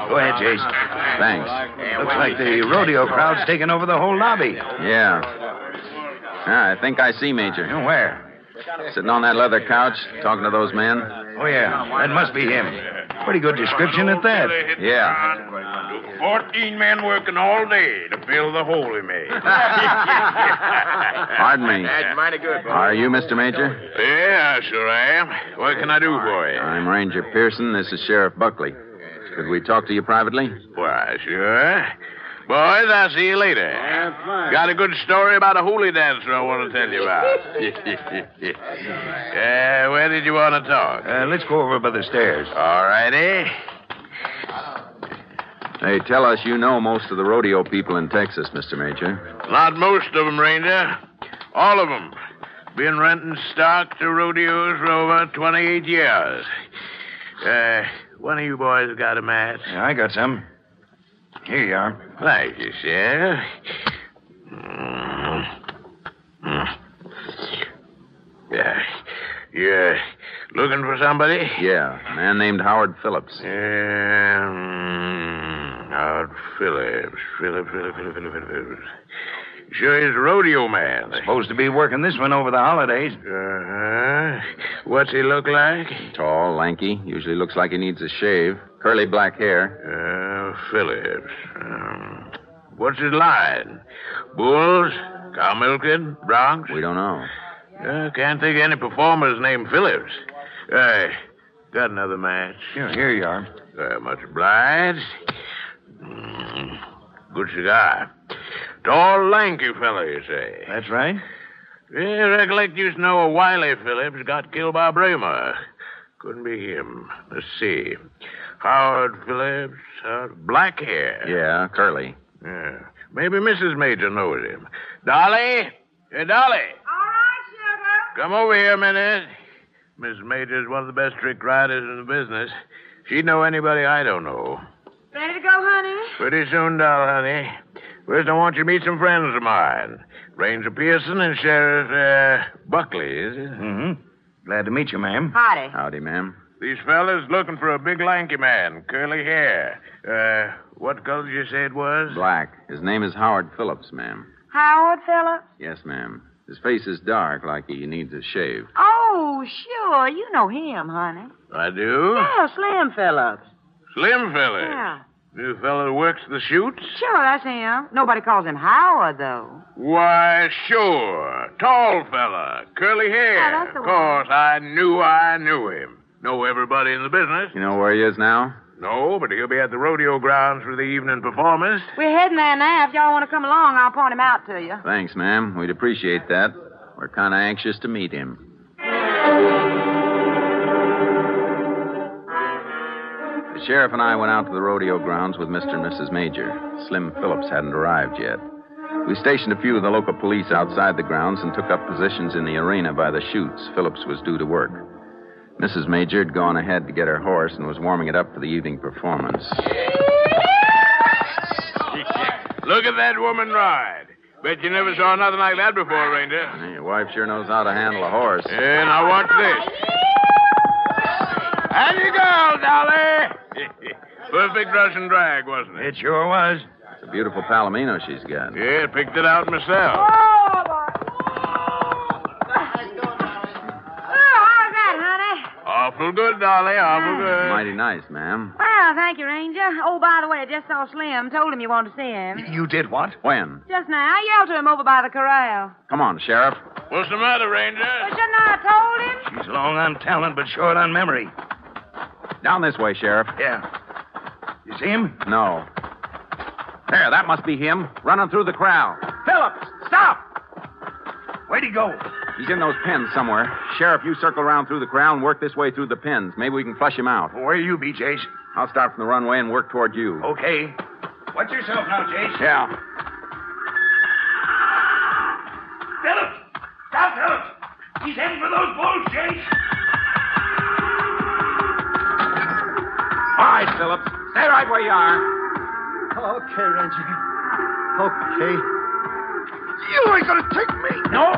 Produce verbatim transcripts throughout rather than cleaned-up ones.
Go ahead, Chase. Thanks. Looks like the rodeo crowd's taking over the whole lobby. Yeah. Ah, I think I see Major. Oh, where? Sitting on that leather couch, talking to those men. Oh, yeah. That must be him. Pretty good description at that. Yeah. Fourteen men working all day to fill the hole he made. Pardon me. That's mighty good, boy. Are you Mister Major? Yeah, sure I am. What can I do for you? I'm Ranger Pearson. This is Sheriff Buckley. Could we talk to you privately? Why, sure. Boys, I'll see you later. Got a good story about a hoolie dancer I want to tell you about. uh, where did you want to talk? Uh, let's go over by the stairs. All righty. Hey, tell us you know most of the rodeo people in Texas, Mister Major. Not most of them, Ranger. All of them. Been renting stock to rodeos for over twenty-eight years. Uh, one of you boys got a match? Yeah, I got some. Here you are. Thank you, Sheriff. Mm. Mm. Yeah. You looking for somebody? Yeah, a man named Howard Phillips. Um, Howard Phillips. Phillips, Phillips, Phillips, Phillips, Phillips. Sure he's a rodeo man. Supposed to be working this one over the holidays. Uh-huh. What's he look like? Tall, lanky. Usually looks like he needs a shave. Curly black hair. Uh, Phillips. Um, what's his line? Bulls? Cow milking? Bronx? We don't know. Uh, can't think of any performers named Phillips. Hey, got another match. Here, here you are. Uh, much obliged. Mm, good cigar. Tall, lanky fella, you say? That's right. Yeah, recollect you used to know a Wiley Phillips got killed by Bramer. Couldn't be him. Let's see. Howard Phillips, uh, black hair. Yeah, curly. Yeah. Maybe Missus Major knows him. Dolly? Hey, Dolly. All right, sugar. Come over here a minute. Missus Major's one of the best trick riders in the business. She'd know anybody I don't know. Ready to go, honey? Pretty soon, doll, honey. First, I want you to meet some friends of mine. Ranger Pearson and Sheriff uh, Buckley, is it? Mm-hmm. Glad to meet you, ma'am. Howdy. Howdy, ma'am. These fellas looking for a big lanky man, curly hair. Uh, what color did you say it was? Black. His name is Howard Phillips, ma'am. Howard Phillips? Yes, ma'am. His face is dark, like he needs a shave. Oh, sure. You know him, honey. I do? Yeah, Slim Phillips. Slim fella. Yeah. New fella who works the chutes? Sure, that's him. Nobody calls him Howard, though. Why, sure. Tall fella, curly hair. Yeah, that's the of one. course, I knew I knew him. Know everybody in the business. You know where he is now? No, but he'll be at the rodeo grounds for the evening performance. We're heading there now. If y'all want to come along, I'll point him out to you. Thanks, ma'am. We'd appreciate that. We're kind of anxious to meet him. The sheriff and I went out to the rodeo grounds with Mister and Missus Major. Slim Phillips hadn't arrived yet. We stationed a few of the local police outside the grounds and took up positions in the arena by the chutes. Phillips was due to work. Missus Major had gone ahead to get her horse and was warming it up for the evening performance. Look at that woman ride. Bet you never saw nothing like that before, Ranger. Hey, your wife sure knows how to handle a horse. And now watch this. And you go, Dolly. Perfect Russian drag, wasn't it? It sure was. It's a beautiful palomino she's got. Yeah, picked it out myself. Oh, boy. Oh, how's that, honey? Awful good, Dolly, awful good. Mighty nice, ma'am. Well, thank you, Ranger. Oh, by the way, I just saw Slim. Told him you wanted to see him. You did what? When? Just now. I yelled to him over by the corral. Come on, Sheriff. What's the matter, Ranger? Well, shouldn't I have told him? She's long on talent, but short on memory. Down this way, Sheriff. Yeah. You see him? No. There, that must be him, running through the crowd. Phillips, stop! Where'd he go? He's in those pens somewhere. Sheriff, you circle around through the crowd and work this way through the pens. Maybe we can flush him out. Where you be, Chase? I'll start from the runway and work toward you. Okay. Watch yourself now, Chase. Yeah. Phillips! Stop, Phillips! He's heading for those bulls, Chase! All right, Phillips. Stay right where you are. Okay, Ranger. Okay. You ain't gonna take me! No!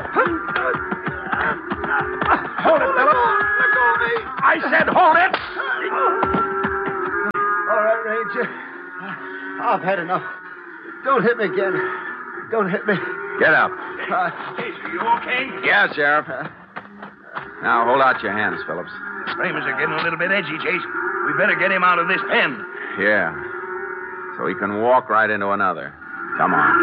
Hold it, Phillips! Let go of me! I said hold it! All right, Ranger. Ranger. I've had enough. Don't hit me again. Don't hit me. Get up. Uh, Hey, are you okay? Yeah, Sheriff. Now, hold out your hands, Phillips. The framers are getting a little bit edgy, Chase. We better get him out of this pen. Yeah. So he can walk right into another. Come on.